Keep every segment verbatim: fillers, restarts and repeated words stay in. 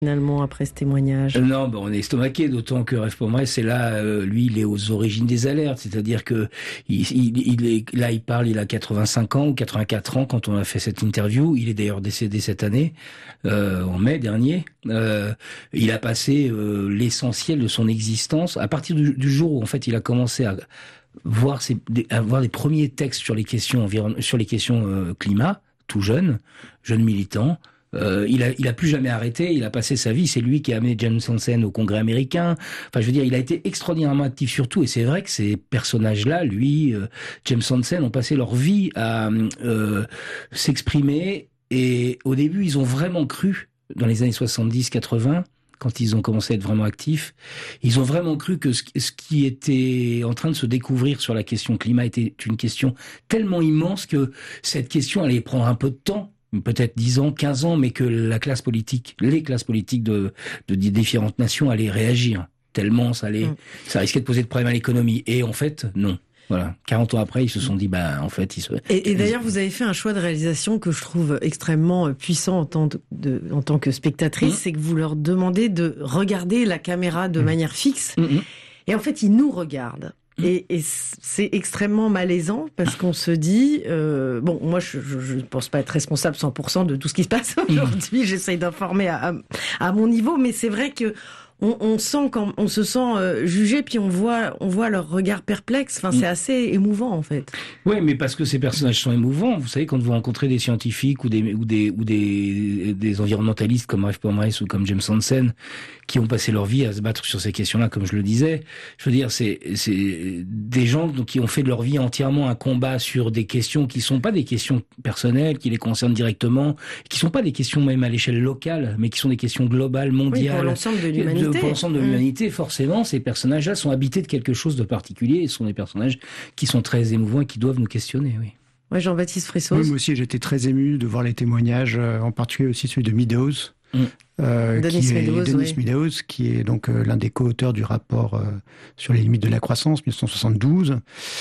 finalement, après ce témoignage? Non, ben on est estomaqué, d'autant que Rêve Pomerès, c'est là, euh, lui, il est aux origines des alertes, c'est-à-dire que il, il, il est, là, il parle, il a quatre-vingt-cinq ans ou quatre-vingt-quatre ans quand on a fait cette interview. Il est d'ailleurs décédé cette année, euh, en mai dernier. Euh, il a passé euh, l'essentiel de son existence à partir du, du jour où, en fait, il a commencé à voir, ses, à voir les premiers textes sur les questions environ, sur les questions euh, climat, tout jeune, jeune militant. Euh, il a, il a plus jamais arrêté. Il a passé sa vie. C'est lui qui a amené James Hansen au Congrès américain. Enfin, je veux dire, il a été extraordinairement actif sur tout. Et c'est vrai que ces personnages-là, lui, euh, James Hansen, ont passé leur vie à euh, s'exprimer. Et au début, ils ont vraiment cru, dans les années soixante-dix quatre-vingts, quand ils ont commencé à être vraiment actifs, ils ont vraiment cru que ce, ce qui était en train de se découvrir sur la question climat était une question tellement immense que cette question allait prendre un peu de temps. Peut-être dix ans, quinze ans, mais que la classe politique, les classes politiques de, de différentes nations allaient réagir. Tellement ça allait, mmh. ça risquait de poser de problèmes à l'économie. Et en fait, non. Voilà. quarante ans après, ils se sont dit, bah, en fait, ils se... Et, et d'ailleurs, vous avez fait un choix de réalisation que je trouve extrêmement puissant en tant, de, de, en tant que spectatrice, mmh. c'est que vous leur demandez de regarder la caméra de mmh. manière fixe. Mmh. Et en fait, ils nous regardent. Et, et c'est extrêmement malaisant parce qu'on se dit, euh, bon, moi je ne pense pas être responsable cent pour cent de tout ce qui se passe aujourd'hui, j'essaye d'informer à, à, à mon niveau, mais c'est vrai que on, on sent quand on se sent euh, jugé, puis on voit, on voit leur regard perplexe. Enfin, c'est assez émouvant en fait. Oui, mais parce que ces personnages sont émouvants. Vous savez, quand vous rencontrez des scientifiques ou des ou des ou des, des environnementalistes comme Rêve Pomerès ou comme James Hansen, qui ont passé leur vie à se battre sur ces questions-là, comme je le disais. Je veux dire, c'est c'est des gens donc, qui ont fait de leur vie entièrement un combat sur des questions qui sont pas des questions personnelles, qui les concernent directement, qui sont pas des questions même à l'échelle locale, mais qui sont des questions globales, mondiales. Oui, pour l'ensemble de l'humanité. De, pour l'ensemble de mmh. l'humanité, forcément, ces personnages-là sont habités de quelque chose de particulier. Et ce sont des personnages qui sont très émouvants et qui doivent nous questionner, oui. Ouais, Jean-Baptiste Fressos. Oui, moi aussi, j'étais très ému de voir les témoignages, en particulier aussi celui de Meadows. Mmh. Euh, Denis qui est Meadows, Denis oui. Meadows, qui est donc euh, l'un des co-auteurs du rapport euh, sur les limites de la croissance, dix-neuf cent soixante-douze.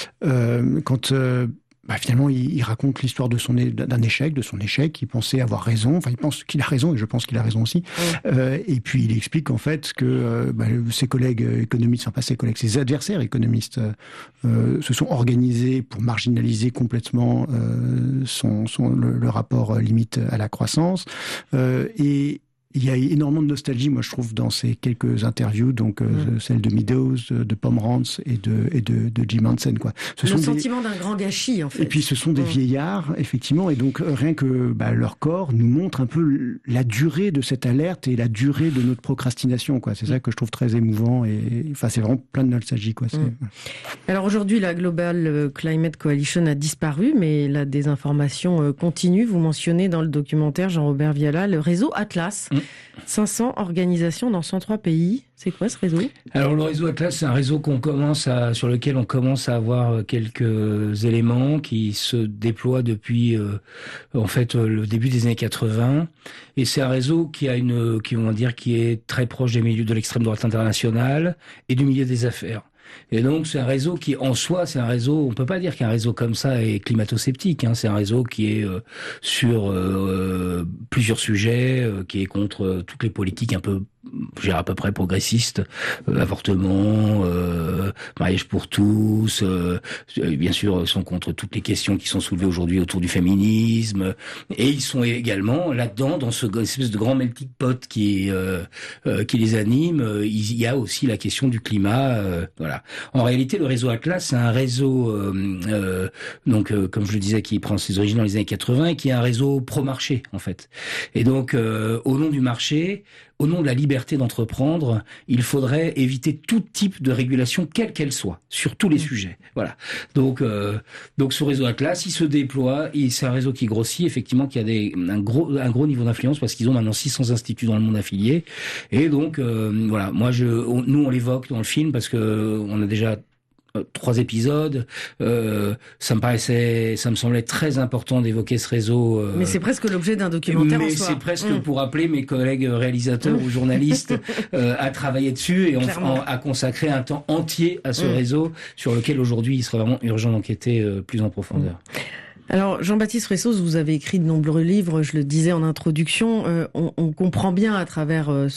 Euh, quand euh, bah, finalement il, il raconte l'histoire de son d'un échec, de son échec, il pensait avoir raison, enfin il pense qu'il a raison et je pense qu'il a raison aussi. Mmh. Euh, et puis il explique en fait que euh, bah, ses collègues économistes, enfin pas ses collègues, ses adversaires économistes euh, se sont organisés pour marginaliser complètement euh, son, son le, le rapport limite à la croissance euh, et il y a énormément de nostalgie, moi je trouve, dans ces quelques interviews, donc euh, mmh. celle de Meadows, de Pomerantz et de et de, de Jim Hansen, quoi. Ce Le sont sentiment des... d'un grand gâchis, en fait. Et puis ce sont des mmh. vieillards, effectivement, et donc euh, rien que bah, leur corps nous montre un peu la durée de cette alerte et la durée de notre procrastination, quoi. C'est mmh. ça que je trouve très émouvant et enfin c'est vraiment plein de nostalgie, quoi. Mmh. Alors aujourd'hui, la Global Climate Coalition a disparu, mais la désinformation continue. Vous mentionnez dans le documentaire Jean-Robert Viala le réseau Atlas. Mmh. cinq cents organisations dans cent trois pays. C'est quoi ce réseau ? Alors le réseau Atlas, c'est un réseau qu'on commence à, sur lequel on commence à avoir quelques éléments qui se déploient depuis euh, en fait le début des années quatre-vingts. Et c'est un réseau qui a une, qui on va dire, qui est très proche des milieux de l'extrême droite internationale et du milieu des affaires. Et donc c'est un réseau qui, en soi, c'est un réseau, on peut pas dire qu'un réseau comme ça est climato-sceptique, hein. C'est un réseau qui est euh, sur euh, plusieurs sujets, euh, qui est contre euh, toutes les politiques un peu, je dirais à peu près progressistes, euh, avortement, euh, mariage pour tous, euh, bien sûr, sont contre toutes les questions qui sont soulevées aujourd'hui autour du féminisme, et ils sont également là-dedans, dans ce espèce de grand melting pot qui euh, euh, qui les anime. Il y a aussi la question du climat, euh, voilà. En réalité, le réseau Atlas, c'est un réseau, euh, euh, donc euh, comme je le disais, qui prend ses origines dans les années quatre-vingts, et qui est un réseau pro-marché en fait. Et donc, euh, au nom du marché, au nom de la liberté d'entreprendre, il faudrait éviter tout type de régulation, quelle qu'elle soit, sur tous les mmh. sujets. Voilà. Donc, euh, donc ce réseau Atlas, il se déploie, et c'est un réseau qui grossit, effectivement, qui a des, un gros, un gros niveau d'influence, parce qu'ils ont maintenant six cents instituts dans le monde affilié. Et donc, euh, voilà. Moi, je, on, nous, on l'évoque dans le film parce que on a déjà Euh, trois épisodes, euh, ça me paraissait, ça me semblait très important d'évoquer ce réseau. Euh, mais c'est presque l'objet d'un documentaire mais en soi. c'est presque mmh. pour appeler mes collègues réalisateurs mmh. ou journalistes euh, à travailler dessus et en, en, à consacrer un temps entier à ce mmh. réseau sur lequel aujourd'hui il serait vraiment urgent d'enquêter euh, plus en profondeur. Mmh. Alors, Jean-Baptiste Fressos, vous avez écrit de nombreux livres, je le disais en introduction, euh, on, on comprend bien à travers euh,